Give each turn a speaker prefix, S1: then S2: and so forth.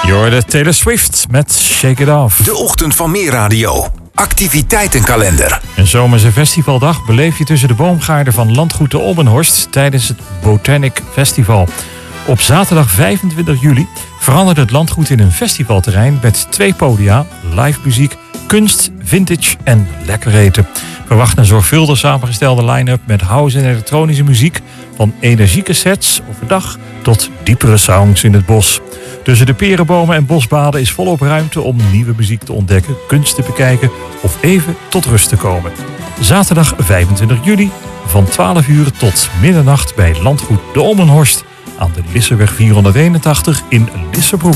S1: Je hoorde Taylor Swift met Shake It Off.
S2: De ochtend van Meer Radio. Activiteitenkalender.
S1: Een zomerse festivaldag beleef je tussen de boomgaarden van Landgoed de Olmenhorst tijdens het Botanic Festival. Op zaterdag 25 juli veranderde het landgoed in een festivalterrein met 2 podia, live muziek, kunst, vintage en lekker eten. Verwacht een zorgvuldig samengestelde line-up met house en elektronische muziek, van energieke sets overdag tot diepere sounds in het bos. Tussen de perenbomen en bosbaden is volop ruimte om nieuwe muziek te ontdekken, kunst te bekijken of even tot rust te komen. Zaterdag 25 juli van 12 uur tot middernacht bij Landgoed de Olmenhorst aan de Lisseweg 481 in Lissebroek.